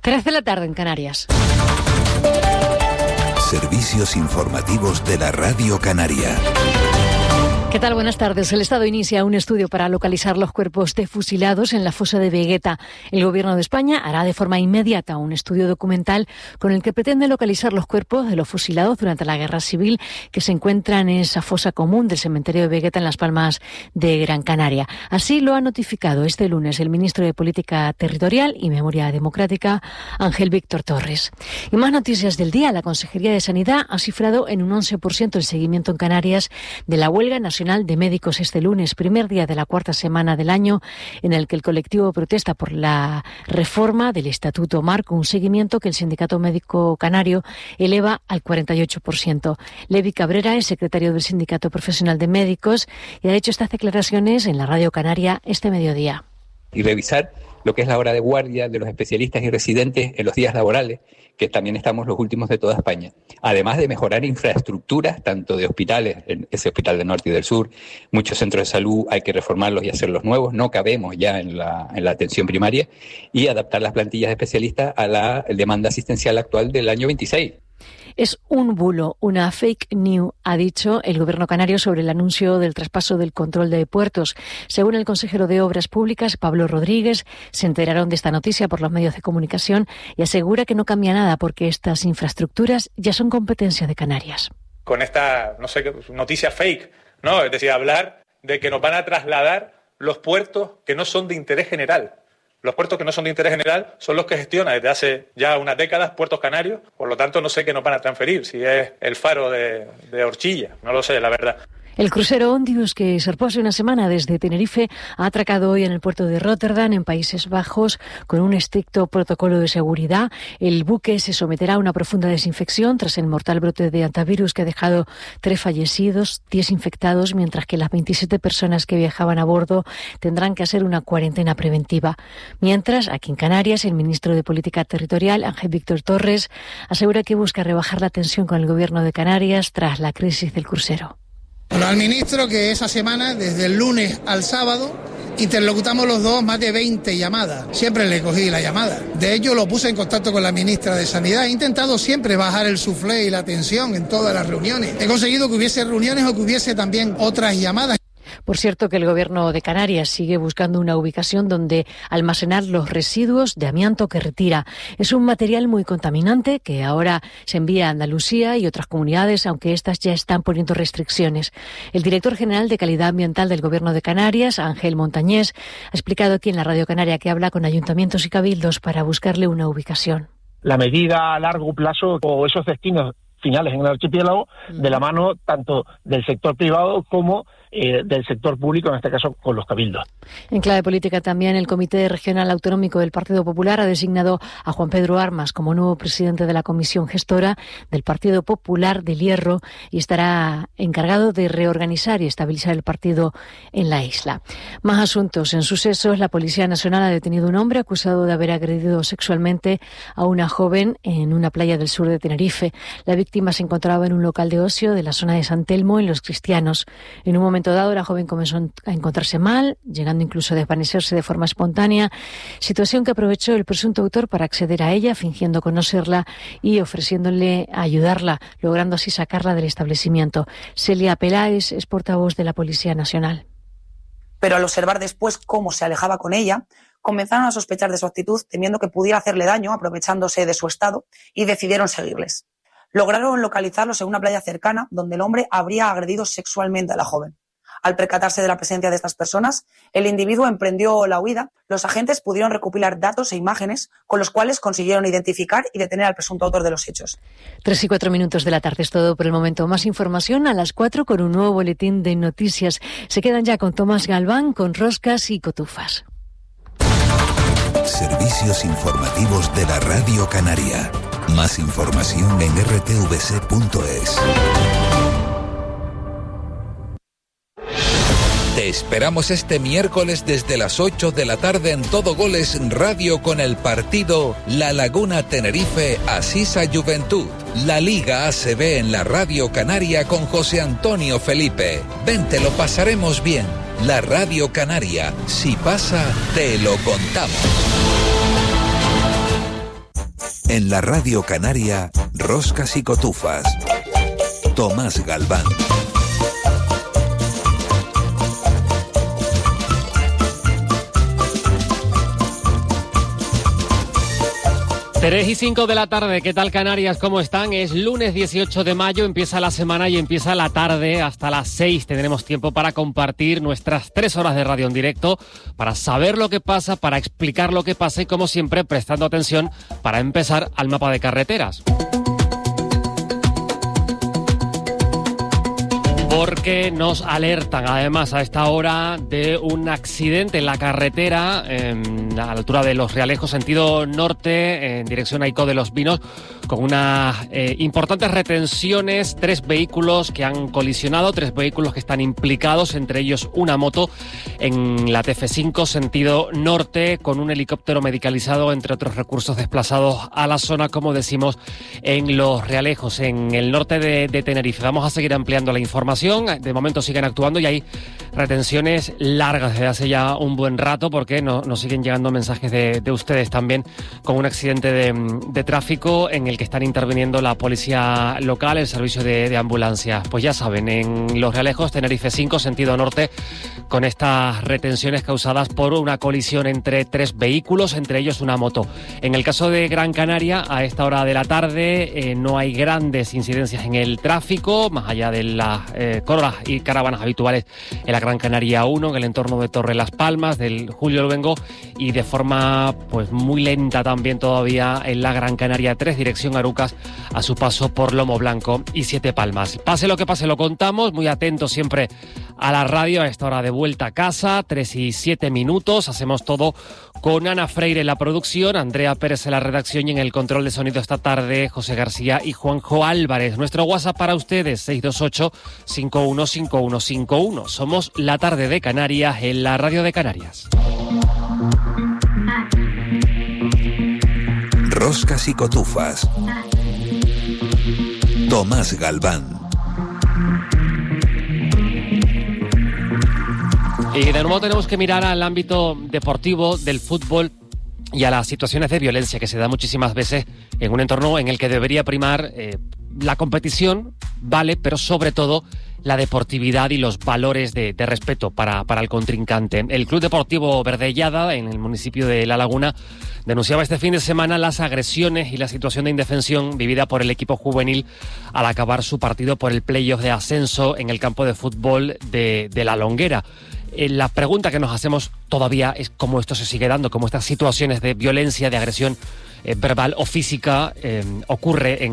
3 de la tarde en Canarias. Servicios informativos de la Radio Canaria. ¿Qué tal? Buenas tardes. El Estado inicia un estudio para localizar los cuerpos de fusilados en la fosa de Vegueta. El Gobierno de España hará de forma inmediata un estudio documental con el que pretende localizar los cuerpos de los fusilados durante la Guerra Civil que se encuentran en esa fosa común del cementerio de Vegueta en Las Palmas de Gran Canaria. Así lo ha notificado este lunes el ministro de Política Territorial y Memoria Democrática, Ángel Víctor Torres. Y más noticias del día. La Consejería de Sanidad ha cifrado en un 11% el seguimiento en Canarias de la huelga nacional de médicos este lunes, primer día de la cuarta semana del año, en el que el colectivo protesta por la reforma del Estatuto Marco, un seguimiento que el Sindicato Médico Canario eleva al 48%. Levi Cabrera es secretario del Sindicato Profesional de Médicos y ha hecho estas declaraciones en la Radio Canaria este mediodía. Y revisar lo que es la hora de guardia de los especialistas y residentes en los días laborales, que también estamos los últimos de toda España. Además de mejorar infraestructuras, tanto de hospitales, en ese hospital del norte y del sur, muchos centros de salud hay que reformarlos y hacerlos nuevos, no cabemos ya en la atención primaria, y adaptar las plantillas de especialistas a la demanda asistencial actual del año 26. Es un bulo, una fake news, ha dicho el Gobierno canario sobre el anuncio del traspaso del control de puertos. Según el consejero de Obras Públicas, Pablo Rodríguez, se enteraron de esta noticia por los medios de comunicación y asegura que no cambia nada porque estas infraestructuras ya son competencia de Canarias. Con esta, noticia fake, ¿no? Es decir, hablar de que nos van a trasladar los puertos que no son de interés general. Los puertos que no son de interés general son los que gestiona desde hace ya unas décadas Puertos Canarios, por lo tanto no sé qué nos van a transferir, si es el faro de Orchilla, no lo sé, la verdad. El crucero Ondius, que zarpó hace una semana desde Tenerife, ha atracado hoy en el puerto de Rotterdam, en Países Bajos, con un estricto protocolo de seguridad. El buque se someterá a una profunda desinfección tras el mortal brote de antivirus que ha dejado 3 fallecidos, 10 infectados, mientras que las 27 personas que viajaban a bordo tendrán que hacer una cuarentena preventiva. Mientras, aquí en Canarias, el ministro de Política Territorial, Ángel Víctor Torres, asegura que busca rebajar la tensión con el Gobierno de Canarias tras la crisis del crucero. Bueno, al ministro que esa semana, desde el lunes al sábado, interlocutamos los dos más de 20 llamadas. Siempre le cogí la llamada. De hecho, lo puse en contacto con la ministra de Sanidad. He intentado siempre bajar el suflé y la tensión en todas las reuniones. He conseguido que hubiese reuniones o que hubiese también otras llamadas. Por cierto, que el Gobierno de Canarias sigue buscando una ubicación donde almacenar los residuos de amianto que retira. Es un material muy contaminante que ahora se envía a Andalucía y otras comunidades, aunque estas ya están poniendo restricciones. El director general de Calidad Ambiental del Gobierno de Canarias, Ángel Montañés, ha explicado aquí en la Radio Canaria que habla con ayuntamientos y cabildos para buscarle una ubicación. La medida a largo plazo o esos destinos finales en el archipiélago, de la mano tanto del sector privado como del sector público, en este caso con los cabildos. En clave política también, el Comité Regional Autonómico del Partido Popular ha designado a Juan Pedro Armas como nuevo presidente de la Comisión Gestora del Partido Popular del Hierro y estará encargado de reorganizar y estabilizar el partido en la isla. Más asuntos. En sucesos, la Policía Nacional ha detenido a un hombre acusado de haber agredido sexualmente a una joven en una playa del sur de Tenerife. La víctima se encontraba en un local de ocio de la zona de San Telmo, en Los Cristianos. En un momento dado, la joven comenzó a encontrarse mal, llegando incluso a desvanecerse de forma espontánea, situación que aprovechó el presunto autor para acceder a ella, fingiendo conocerla y ofreciéndole ayudarla, logrando así sacarla del establecimiento. Celia Peláez es portavoz de la Policía Nacional. Pero al observar después cómo se alejaba con ella, comenzaron a sospechar de su actitud, temiendo que pudiera hacerle daño, aprovechándose de su estado, y decidieron seguirles. Lograron localizarlos en una playa cercana, donde el hombre habría agredido sexualmente a la joven. Al percatarse de la presencia de estas personas, el individuo emprendió la huida. Los agentes pudieron recopilar datos e imágenes con los cuales consiguieron identificar y detener al presunto autor de los hechos. 3:04 de la tarde es todo por el momento. Más información a las 4 con un nuevo boletín de noticias. Se quedan ya con Tomás Galván, con roscas y cotufas. Servicios informativos de la Radio Canaria. Más información en rtvc.es. Te esperamos este miércoles desde las 8 de la tarde en Todo Goles Radio con el partido La Laguna Tenerife Asisa Juventud. La Liga ACB en la Radio Canaria con José Antonio Felipe. Vente, lo pasaremos bien. La Radio Canaria, si pasa, te lo contamos. En la Radio Canaria, Roscas y Cotufas. Tomás Galván. Tres y 5 de la tarde, ¿qué tal Canarias? ¿Cómo están? Es lunes 18 de mayo, empieza la semana y empieza la tarde hasta las 6. Tendremos tiempo para compartir nuestras 3 horas de radio en directo, para saber lo que pasa, para explicar lo que pasa y, como siempre, prestando atención para empezar al mapa de carreteras. Porque nos alertan además a esta hora de un accidente en la carretera a la altura de Los Realejos, sentido norte, en dirección a Icó de los Vinos, con unas importantes retenciones, 3 vehículos que han colisionado, 3 vehículos que están implicados, entre ellos una moto en la TF5, sentido norte, con un helicóptero medicalizado, entre otros recursos desplazados a la zona, como decimos, en Los Realejos, en el norte de Tenerife. Vamos a seguir ampliando la información. De momento siguen actuando y hay retenciones largas desde hace ya un buen rato, porque nos siguen llegando mensajes de ustedes también, con un accidente de tráfico en el que están interviniendo la policía local, el servicio de ambulancias. Pues ya saben, en Los Realejos, Tenerife 5, sentido norte, con estas retenciones causadas por una colisión entre 3 vehículos, entre ellos una moto. En el caso de Gran Canaria, a esta hora de la tarde no hay grandes incidencias en el tráfico, más allá de las colas y caravanas habituales en la Gran Canaria 1, en el entorno de Torre Las Palmas, del Julio Luengo, y de forma pues muy lenta también todavía en la Gran Canaria 3, dirección Arucas, a su paso por Lomo Blanco y Siete Palmas. Pase lo que pase, lo contamos, muy atentos siempre a la radio a esta hora de vuelta a casa, 3 y 7 minutos. Hacemos todo con Ana Freire en la producción, Andrea Pérez en la redacción y en el control de sonido esta tarde, José García y Juanjo Álvarez. Nuestro WhatsApp para ustedes, 628-515151. Somos La Tarde de Canarias en la Radio de Canarias. Roscas y Cotufas. Tomás Galván. Y de nuevo tenemos que mirar al ámbito deportivo del fútbol y a las situaciones de violencia que se da muchísimas veces en un entorno en el que debería primar la competición, vale, pero sobre todo la deportividad y los valores de respeto para el contrincante. El Club Deportivo Verdellada, en el municipio de La Laguna, denunciaba este fin de semana las agresiones y la situación de indefensión vivida por el equipo juvenil al acabar su partido por el playoff de ascenso en el campo de fútbol de La Longuera. La pregunta que nos hacemos todavía es cómo esto se sigue dando, cómo estas situaciones de violencia, de agresión verbal o física ocurre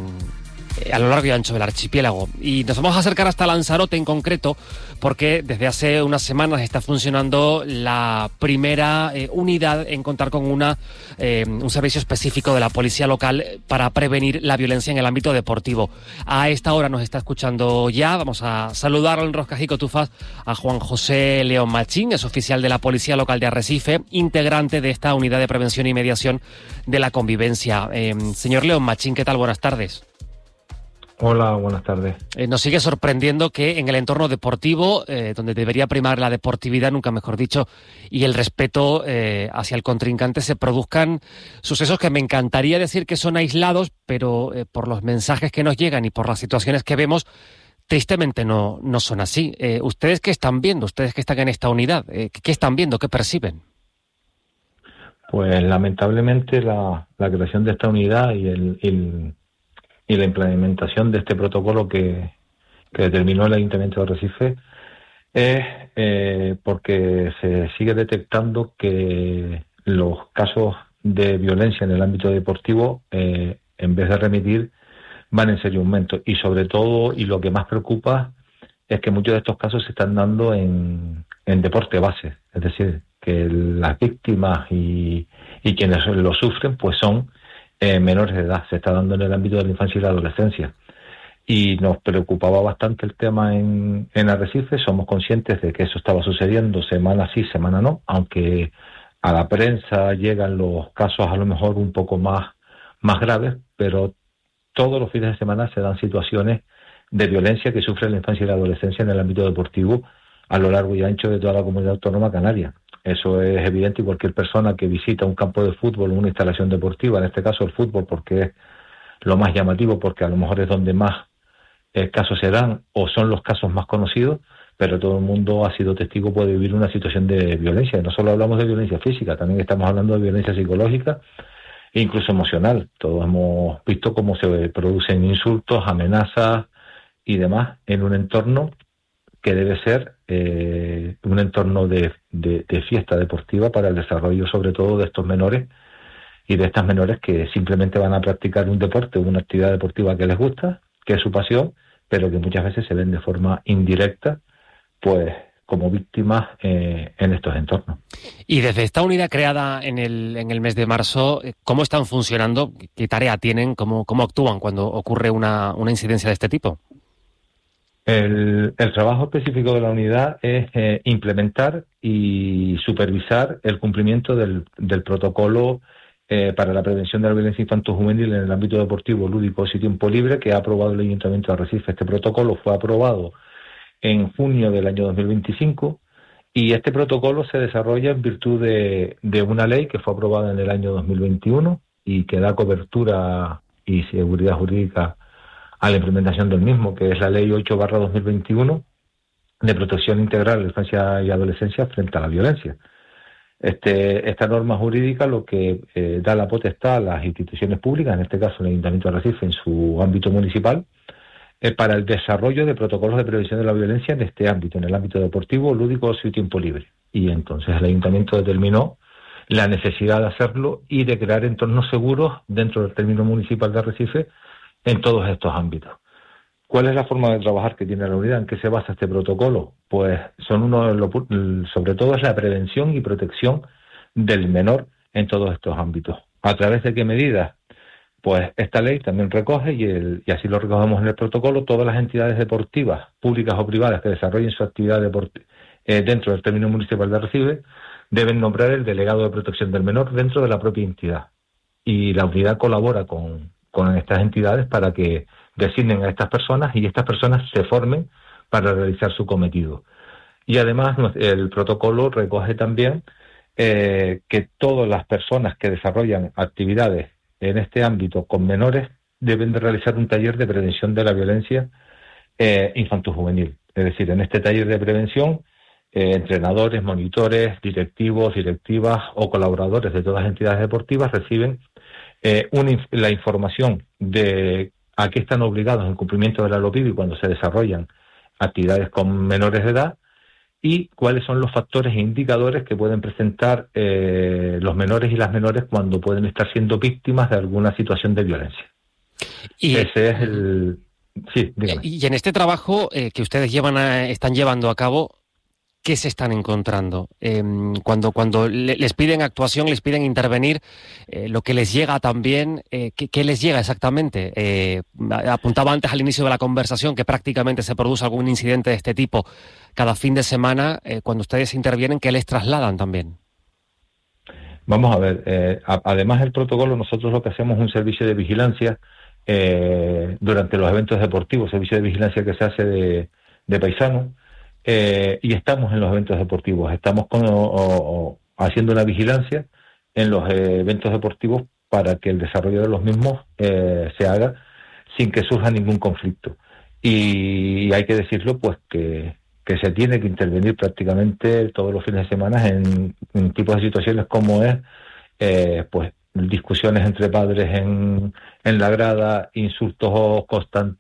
a lo largo y ancho del archipiélago. Y nos vamos a acercar hasta Lanzarote en concreto, porque desde hace unas semanas está funcionando la primera unidad en contar con un servicio específico de la policía local para prevenir la violencia en el ámbito deportivo. A esta hora nos está escuchando ya. Vamos a saludarlo en Roscas y Cotufas a Juan José León Machín, es oficial de la Policía Local de Arrecife, integrante de esta unidad de prevención y mediación de la convivencia. Señor León Machín, ¿qué tal? Buenas tardes. Hola, buenas tardes. Nos sigue sorprendiendo que en el entorno deportivo, donde debería primar la deportividad, nunca mejor dicho, y el respeto hacia el contrincante, se produzcan sucesos que me encantaría decir que son aislados, pero por los mensajes que nos llegan y por las situaciones que vemos, tristemente no son así. ¿Ustedes qué están viendo? ¿Ustedes que están en esta unidad? ¿Qué están viendo? ¿Qué perciben? Pues lamentablemente la creación de esta unidad y la implementación de este protocolo que determinó el Ayuntamiento de Arrecife es porque se sigue detectando que los casos de violencia en el ámbito deportivo, en vez de remitir, van en serio aumento. Y sobre todo, y lo que más preocupa, es que muchos de estos casos se están dando en deporte base. Es decir, que las víctimas y quienes lo sufren pues son menores de edad. Se está dando en el ámbito de la infancia y la adolescencia. Y nos preocupaba bastante el tema en Arrecife. Somos conscientes de que eso estaba sucediendo semana sí, semana no, aunque a la prensa llegan los casos a lo mejor un poco más graves, pero todos los fines de semana se dan situaciones de violencia que sufre la infancia y la adolescencia en el ámbito deportivo a lo largo y ancho de toda la comunidad autónoma canaria. Eso es evidente, y cualquier persona que visita un campo de fútbol o una instalación deportiva, en este caso el fútbol, porque es lo más llamativo, porque a lo mejor es donde más casos se dan o son los casos más conocidos, pero todo el mundo ha sido testigo, puede vivir una situación de violencia. Y no solo hablamos de violencia física, también estamos hablando de violencia psicológica e incluso emocional. Todos hemos visto cómo se producen insultos, amenazas y demás en un entorno que debe ser un entorno de fiesta deportiva para el desarrollo, sobre todo de estos menores y de estas menores que simplemente van a practicar un deporte o una actividad deportiva que les gusta, que es su pasión, pero que muchas veces se ven de forma indirecta, pues como víctimas en estos entornos. Y desde esta unidad creada en el mes de marzo, ¿cómo están funcionando? ¿Qué tarea tienen? ¿Cómo actúan cuando ocurre una incidencia de este tipo? El trabajo específico de la unidad es implementar y supervisar el cumplimiento del protocolo para la prevención de la violencia infanto-juvenil en el ámbito deportivo, lúdico y tiempo libre, que ha aprobado el Ayuntamiento de Arrecife. Este protocolo fue aprobado en junio del año 2025 y este protocolo se desarrolla en virtud de una ley que fue aprobada en el año 2021 y que da cobertura y seguridad jurídica a la implementación del mismo, que es la Ley 8/2021 de protección integral de la infancia y adolescencia frente a la violencia. Esta norma jurídica lo que da la potestad a las instituciones públicas, en este caso el Ayuntamiento de Arrecife en su ámbito municipal, para el desarrollo de protocolos de prevención de la violencia en este ámbito, en el ámbito deportivo, lúdico, ocio y tiempo libre. Y entonces el Ayuntamiento determinó la necesidad de hacerlo y de crear entornos seguros dentro del término municipal de Arrecife en todos estos ámbitos. ¿Cuál es la forma de trabajar que tiene la unidad? ¿En qué se basa este protocolo? Pues sobre todo es la prevención y protección del menor en todos estos ámbitos. ¿A través de qué medidas? Pues esta ley también recoge, y así lo recogemos en el protocolo, todas las entidades deportivas, públicas o privadas, que desarrollen su actividad dentro del término municipal de Arrecife, deben nombrar el delegado de protección del menor dentro de la propia entidad. Y la unidad colabora con estas entidades para que designen a estas personas y estas personas se formen para realizar su cometido. Y además el protocolo recoge también que todas las personas que desarrollan actividades en este ámbito con menores deben de realizar un taller de prevención de la violencia infanto-juvenil. Es decir, en este taller de prevención, entrenadores, monitores, directivos, directivas o colaboradores de todas las entidades deportivas reciben la información de a qué están obligados en cumplimiento de la LOPIDI cuando se desarrollan actividades con menores de edad y cuáles son los factores e indicadores que pueden presentar los menores y las menores cuando pueden estar siendo víctimas de alguna situación de violencia. Ese es el... Sí, dígame. Y en este trabajo que ustedes están llevando a cabo, ¿qué se están encontrando? Cuando les piden actuación, les piden intervenir, lo que les llega también, ¿qué les llega exactamente? Apuntaba antes al inicio de la conversación que prácticamente se produce algún incidente de este tipo cada fin de semana. Cuando ustedes intervienen, ¿qué les trasladan también? Vamos a ver, además del protocolo, nosotros lo que hacemos es un servicio de vigilancia durante los eventos deportivos, servicio de vigilancia que se hace de paisano. Y estamos en los eventos deportivos, estamos haciendo una vigilancia en los eventos deportivos para que el desarrollo de los mismos se haga sin que surja ningún conflicto. Y hay que decirlo, pues que se tiene que intervenir prácticamente todos los fines de semana en tipos de situaciones como es pues discusiones entre padres en la grada, insultos constantes